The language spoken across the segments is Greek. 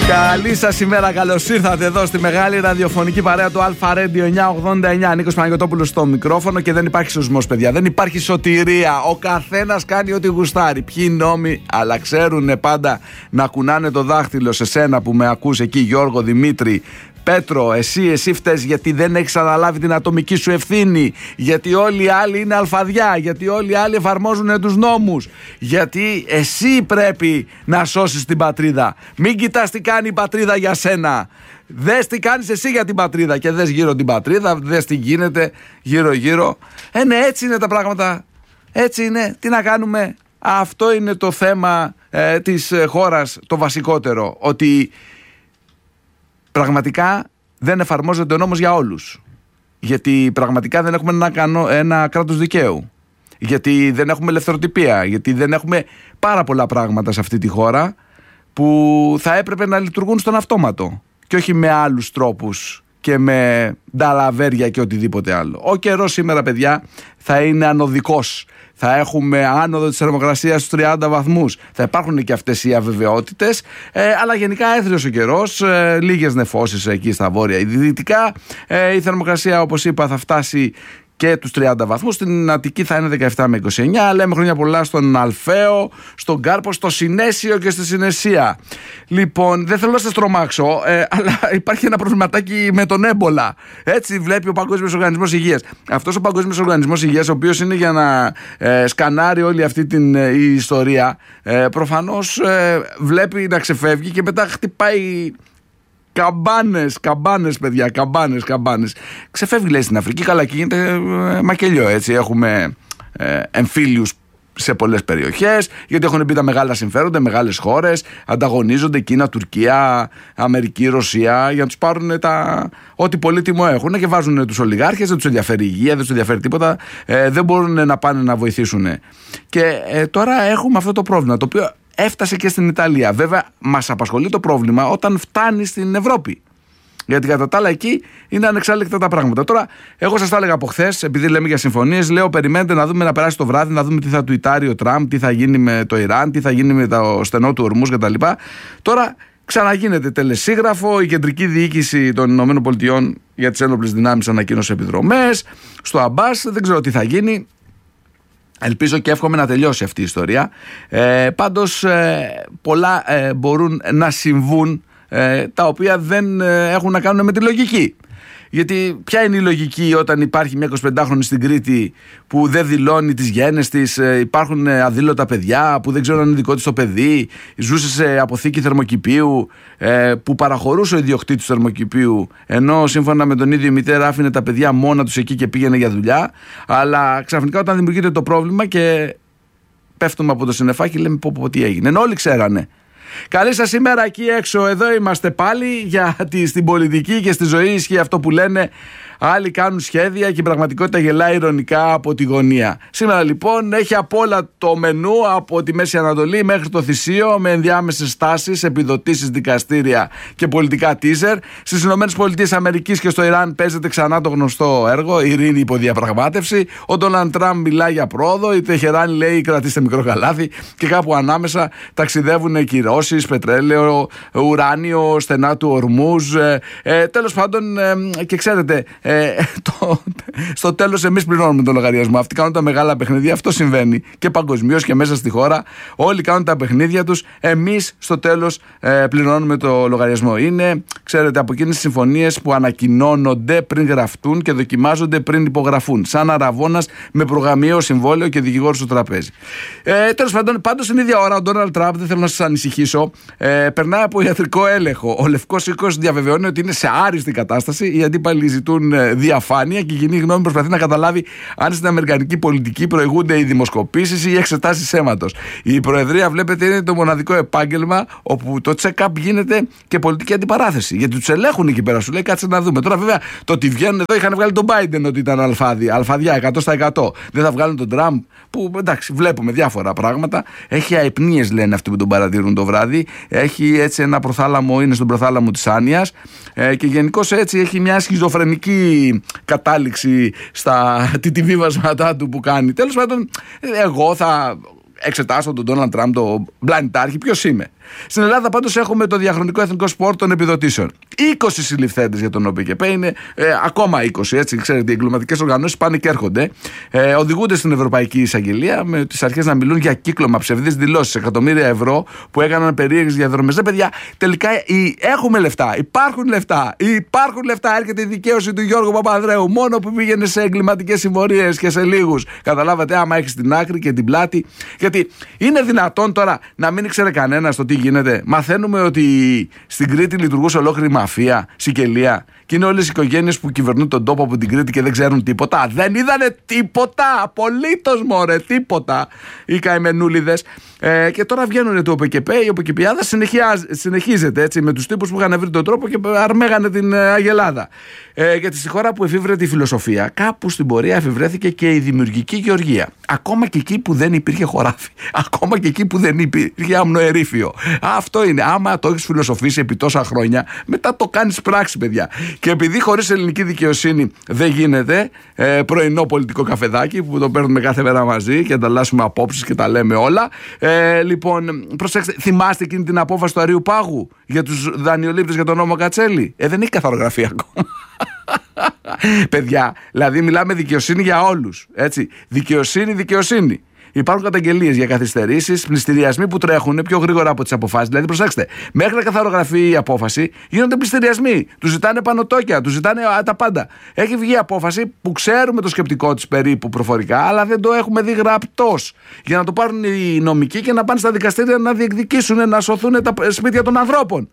Καλή σας ημέρα, καλώς ήρθατε εδώ στη μεγάλη ραδιοφωνική παρέα του Αλφα Radio 989. Νίκος Παναγιωτόπουλος στο μικρόφωνο και δεν υπάρχει σωσμός, παιδιά. Δεν υπάρχει σωτηρία. Ο καθένας κάνει ό,τι γουστάρει. Ποιοι νόμοι, αλλά ξέρουν πάντα να κουνάνε το δάχτυλο σε σένα που με ακούς εκεί, Γιώργο, Δημήτρη, Πέτρο, εσύ φταίς γιατί δεν έχεις αναλάβει την ατομική σου ευθύνη. Γιατί όλοι οι άλλοι είναι αλφαδιά. Γιατί όλοι οι άλλοι εφαρμόζουν τους νόμους. Γιατί εσύ πρέπει να σώσεις την πατρίδα. Μην κοιτάς τι κάνει η πατρίδα για σένα. Δες τι κάνεις εσύ για την πατρίδα. Και δες γύρω την πατρίδα, δες τι γίνεται γύρω-γύρω. Ναι, έτσι είναι τα πράγματα. Έτσι είναι. Τι να κάνουμε. Αυτό είναι το θέμα της χώρας, το βασικότερο. Ότι πραγματικά δεν εφαρμόζεται ο νόμος για όλους. Γιατί πραγματικά δεν έχουμε ένα κράτος δικαίου. Γιατί δεν έχουμε ελευθεροτυπία. Γιατί δεν έχουμε πάρα πολλά πράγματα σε αυτή τη χώρα που θα έπρεπε να λειτουργούν στον αυτόματο. Και όχι με άλλους τρόπους και με νταλαβέρια και οτιδήποτε άλλο. Ο καιρός σήμερα, παιδιά, θα είναι ανωδικός. Θα έχουμε άνοδο της θερμοκρασίας στους 30 βαθμούς. Θα υπάρχουν και αυτές οι αβεβαιότητες. Αλλά γενικά έθριος ο καιρός. Λίγες νεφώσεις εκεί στα βόρεια. Δυτικά η θερμοκρασία, όπως είπα, θα φτάσει και τους 30 βαθμούς. Στην Αττική θα είναι 17 με 29. Λέμε χρόνια πολλά στον Αλφαίο, στον Κάρπο, στο Συνέσιο και στη Συνεσία. Λοιπόν, δεν θέλω να σας τρομάξω, αλλά υπάρχει ένα προβληματάκι με τον έμπολα. Έτσι βλέπει ο Παγκόσμιος Οργανισμός Υγείας. Αυτός ο Παγκόσμιος Οργανισμός Υγείας, ο οποίος είναι για να σκανάρει όλη αυτή την ιστορία, προφανώς βλέπει να ξεφεύγει και μετά χτυπάει καμπάνες, παιδιά, καμπάνες. Ξεφεύγει, λέει, στην Αφρική, καλά, και γίνεται μακελιό, έτσι. Έχουμε εμφύλιους σε πολλές περιοχές, γιατί έχουν μπει τα μεγάλα συμφέροντα, μεγάλες χώρες, ανταγωνίζονται Κίνα, Τουρκία, Αμερική, Ρωσία, για να τους πάρουν ό,τι πολύτιμο έχουν και βάζουν τους ολιγάρχες, δεν τους ενδιαφέρει η υγεία, δεν τους ενδιαφέρει τίποτα, δεν μπορούν να πάνε να βοηθήσουν. Και τώρα έχουμε αυτό το πρόβλημα, το οποίο έφτασε και στην Ιταλία. Βέβαια, μας απασχολεί το πρόβλημα όταν φτάνει στην Ευρώπη. Γιατί κατά τα άλλα εκεί είναι ανεξέλεκτα τα πράγματα. Τώρα, εγώ σας τα έλεγα από χθες, επειδή λέμε για συμφωνίες, λέω: περιμένετε να δούμε να περάσει το βράδυ, να δούμε τι θα τουιτάρει ο Τραμπ, τι θα γίνει με το Ιράν, τι θα γίνει με το στενό του Ορμούς κτλ. Τώρα ξαναγίνεται τελεσίγραφο, η κεντρική διοίκηση των ΗΠΑ για τις ένοπλες δυνάμεις ανακοίνωσε επιδρομές. Στο Αμπάς δεν ξέρω τι θα γίνει. Ελπίζω και εύχομαι να τελειώσει αυτή η ιστορία. Πάντως πολλά μπορούν να συμβούν, τα οποία δεν έχουν να κάνουν με τη λογική. Γιατί ποια είναι η λογική όταν υπάρχει μια 25χρονη στην Κρήτη που δεν δηλώνει τις γένες της, υπάρχουν αδήλωτα παιδιά που δεν ξέρουν αν είναι δικό της το παιδί, ζούσε σε αποθήκη θερμοκηπίου που παραχωρούσε ο ιδιοκτήτης του θερμοκηπίου, ενώ σύμφωνα με τον ίδιο η μητέρα άφηνε τα παιδιά μόνα τους εκεί και πήγαινε για δουλειά. Αλλά ξαφνικά όταν δημιουργείται το πρόβλημα και πέφτουμε από το συννεφάκι, λέμε πω τι έγινε, ενώ όλοι ξέρανε. Καλή σας ημέρα εκεί έξω, εδώ είμαστε πάλι, γιατί στην πολιτική και στη ζωή ισχύει αυτό που λένε: άλλοι κάνουν σχέδια και η πραγματικότητα γελάει ειρωνικά από τη γωνία. Σήμερα λοιπόν έχει από όλα το μενού, από τη Μέση Ανατολή μέχρι το Θησίο, με ενδιάμεσες στάσεις, επιδοτήσεις, δικαστήρια και πολιτικά teaser. Στις ΗΠΑ και στο Ιράν παίζεται ξανά το γνωστό έργο, ειρήνη υποδιαπραγμάτευση. Ο Ντόναλντ Τραμπ μιλάει για πρόοδο, η Τεχεράνη λέει κρατήστε μικρό καλάθι, και κάπου ανάμεσα ταξιδεύουν κυρώσεις, πετρέλαιο, ουράνιο, στενά του Ορμούζ. Τέλος πάντων, και ξέρετε, στο τέλος εμείς πληρώνουμε τον λογαριασμό. Αυτοί κάνουν τα μεγάλα παιχνίδια, αυτό συμβαίνει και παγκοσμίως και μέσα στη χώρα. Όλοι κάνουν τα παιχνίδια τους, εμείς στο τέλος πληρώνουμε το λογαριασμό. Είναι, ξέρετε, από εκείνες τις συμφωνίες που ανακοινώνονται πριν γραφτούν και δοκιμάζονται πριν υπογραφούν. Σαν αραβώνας με προγαμιαίο συμβόλαιο και δικηγόρο στο τραπέζι. Τέλος πάντων, πάντως την ίδια ώρα ο Ντόναλντ Τραμπ, δεν θέλω να σας ανησυχήσω, περνάει από ιατρικό έλεγχο. Ο Λευκός Οίκος διαβεβαιώνει ότι είναι σε άριστη κατάσταση. Οι αντίπαλοι ζητούν διαφάνεια και η κοινή γνώμη προσπαθεί να καταλάβει αν στην αμερικανική πολιτική προηγούνται οι δημοσκοπήσεις ή οι εξετάσεις αίματος. Η Προεδρία, βλέπετε, είναι το μοναδικό επάγγελμα όπου το check-up γίνεται και πολιτική αντιπαράθεση. Γιατί τους ελέγχουν εκεί πέρα, σου λέει κάτσε να δούμε. Τώρα, βέβαια, το ότι βγαίνουν εδώ, είχαν βγάλει τον Biden ότι ήταν αλφαδιά 100%. Δεν θα βγάλουν τον Τραμπ, που εντάξει, βλέπουμε διάφορα πράγματα. Έχει αϊπνίες, λένε αυτοί που τον παρατηρούν το βράδυ. Έχει έτσι ένα προθάλαμο, είναι στον προθάλαμο της άνοιας. Και γενικώς έτσι έχει μια σχιζοφρενική κατάληξη στα τιτιβίβασματά του που κάνει. Τέλος πάντων, εγώ θα εξετάσω τον Ντόναλντ Τραμπ, το μπλανιτάρχη, ποιος είμαι. Στην Ελλάδα πάντως έχουμε το διαχρονικό εθνικό σπορ των επιδοτήσεων. 20 συλληφθέντες για τον ΟΠΚΠ, είναι ακόμα 20, έτσι. Ξέρετε, οι εγκληματικές οργανώσεις πάνε και έρχονται. Οδηγούνται στην Ευρωπαϊκή Εισαγγελία με τις αρχές να μιλούν για κύκλωμα, ψευδείς δηλώσεις, εκατομμύρια ευρώ που έκαναν περίεργες διαδρομές. Παιδιά, τελικά έχουμε λεφτά. Υπάρχουν λεφτά. Έρχεται η δικαίωση του Γιώργου Παπανδρέου. Μόνο που πήγαινε σε εγκληματικές συμμορίες και σε λίγους. Καταλάβατε, άμα έχεις την άκρη και την πλάτη. Γιατί είναι δυνατόν τώρα να μην ήξερε κανένας το τι γίνεται. Μαθαίνουμε ότι στην Κρήτη λειτουργούσε ολόκληρη μαφία, Σικελία. Και είναι όλες οι οικογένειες που κυβερνούν τον τόπο από την Κρήτη και δεν ξέρουν τίποτα. Δεν είδανε τίποτα. Απολύτως μωρέ, τίποτα. Οι καημενούλιδες. Και τώρα βγαίνουν το ΟΠΚΠ. Η ΟΠΚΠιάδα συνεχίζεται έτσι με τους τύπους που είχαν βρει τον τρόπο και αρμέγανε την Αγελάδα. Γιατί στη χώρα που εφήβρε τη φιλοσοφία, κάπου στην πορεία εφηβρέθηκε και η δημιουργική γεωργία. Ακόμα και εκεί που δεν υπήρχε χωράφι. Ακόμα και εκεί που δεν υπήρχε αμνοερήφιο. Αυτό είναι. Άμα το έχεις φιλοσοφήσει επί τόσα χρόνια, μετά το κάνεις πράξη, παιδιά. Και επειδή χωρίς ελληνική δικαιοσύνη δεν γίνεται πρωινό πολιτικό καφεδάκι που το παίρνουμε κάθε μέρα μαζί και ανταλλάσσουμε απόψεις και τα λέμε όλα. Λοιπόν, προσέξτε, θυμάστε εκείνη την απόφαση του Αρείου Πάγου για τους δανειολήπτες για τον νόμο Κατσέλη? Δεν έχει καθαρογραφεί ακόμα. Παιδιά, δηλαδή μιλάμε δικαιοσύνη για όλους. Έτσι. Δικαιοσύνη. Υπάρχουν καταγγελίες για καθυστερήσεις, πληστηριασμοί που τρέχουν πιο γρήγορα από τις αποφάσεις. Δηλαδή, προσέξτε, μέχρι να καθαρογραφεί η απόφαση, γίνονται πληστηριασμοί. Του ζητάνε πανωτόκια, του ζητάνε τα πάντα. Έχει βγει απόφαση που ξέρουμε το σκεπτικό της περίπου προφορικά, αλλά δεν το έχουμε δει γραπτός. Για να το πάρουν οι νομικοί και να πάνε στα δικαστήρια να διεκδικήσουν, να σωθούν τα σπίτια των ανθρώπων.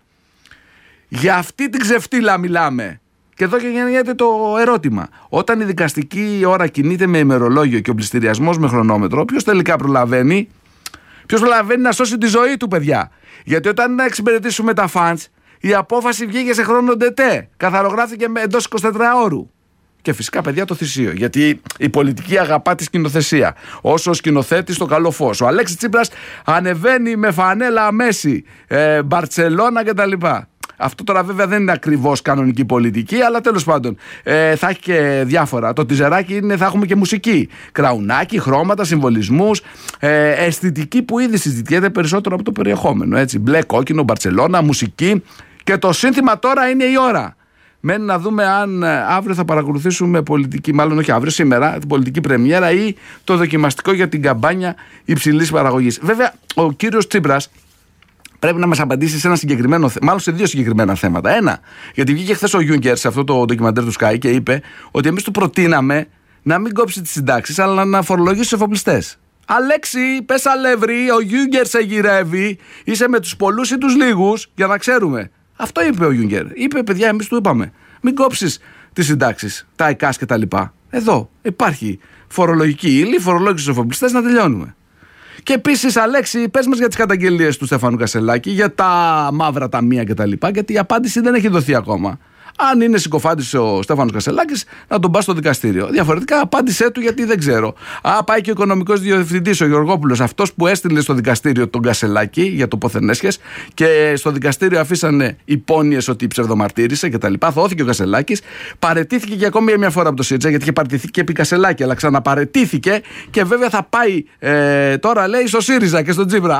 Για αυτή την ξεφτύλα μιλάμε. Και εδώ και γεννιέται το ερώτημα. Όταν η δικαστική ώρα κινείται με ημερολόγιο και ο πληστηριασμός με χρονόμετρο, ποιος τελικά προλαβαίνει? Ποιος προλαβαίνει να σώσει τη ζωή του, παιδιά? Γιατί όταν εξυπηρετήσουμε τα φαντς, η απόφαση βγήκε σε χρόνο ντετέ. Καθαρογράφηκε εντός 24 ώρου. Και φυσικά, παιδιά, το θυσίο. Γιατί η πολιτική αγαπά τη σκηνοθεσία. Όσο ο σκηνοθέτης το καλό φως. Ο Αλέξης Τσίπρας ανεβαίνει με φανέλα Μέση, Μπαρτσελώνα κτλ. Αυτό τώρα βέβαια δεν είναι ακριβώς κανονική πολιτική, αλλά τέλος πάντων θα έχει και διάφορα. Το τιζεράκι είναι, θα έχουμε και μουσική. Κραουνάκι, χρώματα, συμβολισμούς, αισθητική που ήδη συζητιέται περισσότερο από το περιεχόμενο. Έτσι. Μπλε, κόκκινο, Μπαρτσελώνα, μουσική. Και το σύνθημα τώρα είναι η ώρα. Μένει να δούμε αν αύριο θα παρακολουθήσουμε πολιτική, μάλλον όχι αύριο, σήμερα, την πολιτική πρεμιέρα ή το δοκιμαστικό για την καμπάνια υψηλής παραγωγής. Βέβαια, ο κύριος Τσίπρας πρέπει να μας απαντήσει σε ένα συγκεκριμένο θέμα, μάλλον σε δύο συγκεκριμένα θέματα. Ένα, γιατί βγήκε χθες ο Γιούγκερ σε αυτό το ντοκιμαντέρ του Sky και είπε ότι εμείς του προτείναμε να μην κόψει τις συντάξεις, αλλά να φορολογήσει τους εφοπλιστές. Αλέξη, πες αλεύρι, ο Γιούγκερ σε γυρεύει, είσαι με τους πολλούς ή τους λίγους, για να ξέρουμε. Αυτό είπε ο Γιούγκερ. Είπε, παιδιά, εμείς του είπαμε, μην κόψεις τις συντάξεις, τα ΕΚΑΣ κτλ. Εδώ υπάρχει φορολογική ύλη, φορολόγηση στους εφοπλιστές, να τελειώνουμε. Και επίσης, Αλέξη, πες μας για τις καταγγελίες του Στέφανου Κασελάκη, για τα μαύρα ταμεία κτλ. Γιατί η απάντηση δεν έχει δοθεί ακόμα. Αν είναι συκοφάντης ο Στέφανος Κασελάκης, να τον πας στο δικαστήριο. Διαφορετικά, απάντησέ του, γιατί δεν ξέρω. Πάει και ο οικονομικός διευθυντής, ο Γεωργόπουλος, αυτός που έστειλε στο δικαστήριο τον Κασελάκη για το πόθεν έσχες, και στο δικαστήριο αφήσανε υπόνοιες ότι ψευδομαρτύρησε κτλ. Θωώθηκε ο Κασελάκης, παραιτήθηκε και ακόμη μια φορά από το ΣΥΡΙΖΑ, γιατί είχε παραιτηθεί και επί Κασελάκη, αλλά ξαναπαραιτήθηκε και βέβαια θα πάει τώρα, λέει, στο ΣΥΡΙΖΑ και στο Τσίπρα.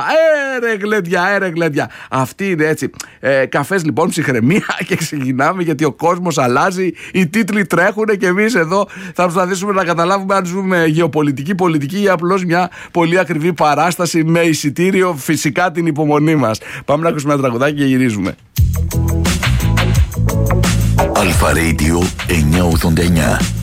Έρε γλέντια. Αυτή είναι έτσι. Καφές λοιπόν, ψυχραιμία και ξεκινάμε, γιατί ο κόσμος αλλάζει, οι τίτλοι τρέχουν και εμείς εδώ θα προσπαθήσουμε να καταλάβουμε αν ζούμε γεωπολιτική, πολιτική ή απλώς μια πολύ ακριβή παράσταση με εισιτήριο φυσικά την υπομονή μας. Πάμε να ακούσουμε ένα τραγουδάκι και γυρίζουμε. Αλφα Radio 989.